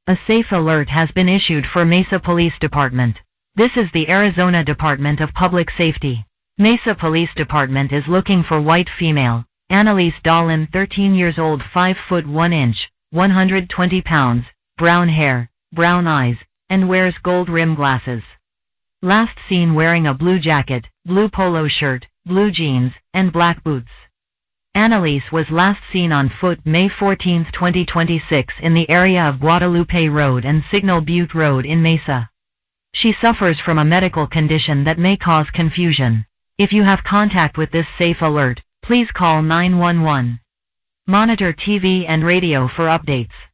A safe alert has been issued for Mesa Police Department. This is the Arizona Department of Public Safety. Mesa Police Department is looking for white female, Annalise Dahlin, 13 years old, 5 foot 1 inch, 120 pounds, brown hair, brown eyes, and wears gold rim glasses. Last seen wearing a blue jacket, blue polo shirt, blue jeans, and black boots. Annalise was last seen on foot May 14, 2026 in the area of Guadalupe Road and Signal Butte Road in Mesa. She suffers from a medical condition that may cause confusion. If you have contact with this safe alert, please call 911. Monitor TV and radio for updates.